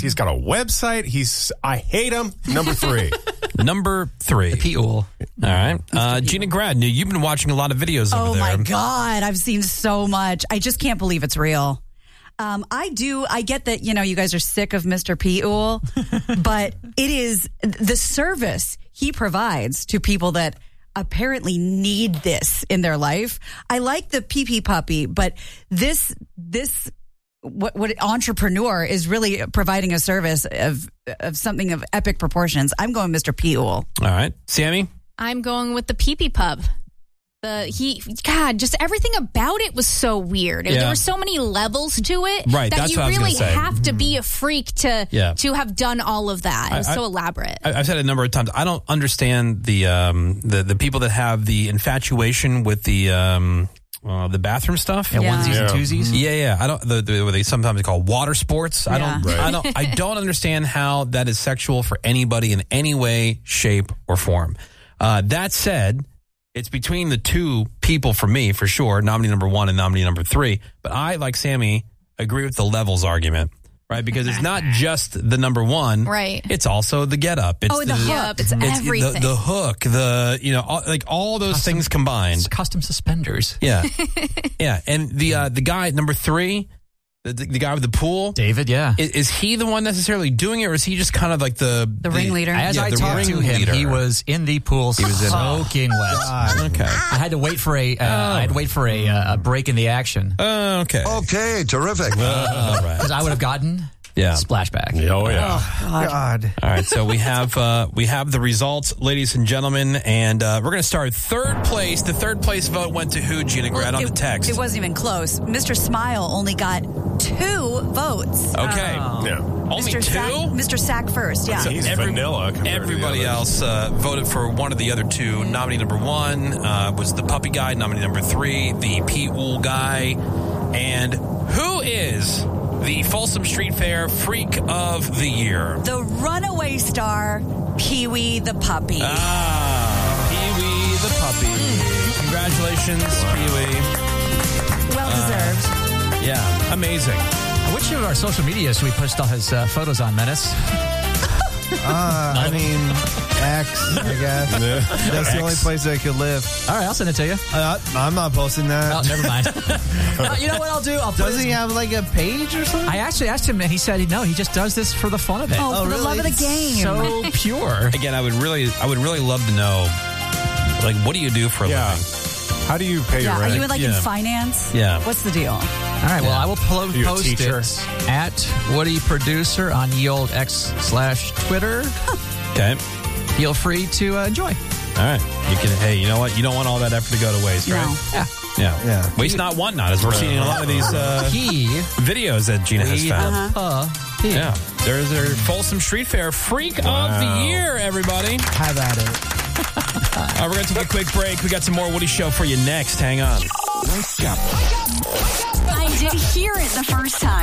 He's got a website. I hate him. Number 3. Number 3. The P-Ool. All right. Gina Grad, you've been watching a lot of videos over there. Oh, my God. I've seen so much. I just can't believe it's real. I get that, you guys are sick of Mr. P-Ool, but it is the service he provides to people that apparently need this in their life. I like the pee-pee puppy, but this what entrepreneur is really providing a service of something of epic proportions. I'm going Mr. P-Ool. All right. Sammy? I'm going with the pee-pee pub. Just everything about it was so weird. Yeah. There were so many levels to it Right, that that's you what I was really gonna say. have to be a freak to have done all of that. It was so elaborate. I've said it a number of times. I don't understand the people that have the infatuation with the bathroom stuff. Yeah, onesies and twosies. Yeah. I don't. What they sometimes call water sports. I don't understand how that is sexual for anybody in any way, shape, or form. That said, it's between the two people for me, for sure, nominee number 1 and nominee number 3. But I, like Sammy, agree with the levels argument, right? Because it's not just the number 1. Right. It's also the get up. It's the hook. It's everything. The hook, all those things combined. Custom suspenders. Yeah. Yeah. And the guy, number 3, the guy with the pool. David, yeah. Is he the one necessarily doing it, or is he just kind of like the ringleader? As I talked to him, he was in the pool soaking wet. Okay. I had to wait for a break in the action. Okay. Okay, terrific. All right. Because I would have gotten splashback. Oh, yeah. Oh, God. All right, so we have the results, ladies and gentlemen, and we're going to start third place. The third place vote went to who, Gina Grad, on the text? It wasn't even close. Mr. Smile only got 2 votes. Okay. Yeah. Only Mr. 2? Mr. Sack first, yeah. He's vanilla. Everybody else voted for one of the other 2. Nominee number 1 was the puppy guy. Nominee number 3, the P-Ool guy. And who is the Folsom Street Fair Freak of the Year? The runaway star, Pee-wee the puppy. Pee-wee the puppy. Congratulations, Pee-wee. Well deserved. Yeah, amazing. Which of our social media should we post all his photos on, Menace? I mean, X, I guess. That's the only place I could live. All right, I'll send it to you. I'm not posting that. Oh, never mind. You know what I'll do? Does he have like a page or something? I actually asked him, and he said, no, he just does this for the fun of it. Oh, for the love of the game. So pure. Again, I would really love to know, like, what do you do for a living? How do you pay your rent? Are you in finance? Yeah. What's the deal? All right, well, I will post it at Woody Producer on the old X/Twitter. Okay. Feel free to enjoy. All right. You can. Hey, you know what? You don't want all that effort to go to waste, right? No. Yeah. Waste not, want not, as we're seeing in a lot of these videos that Gina has found. Yeah. There's their Folsom Street Fair Freak of the Year, everybody. Have at it. We're going to take a quick break. We got some more Woody Show for you next. Hang on. I did hear it the first time.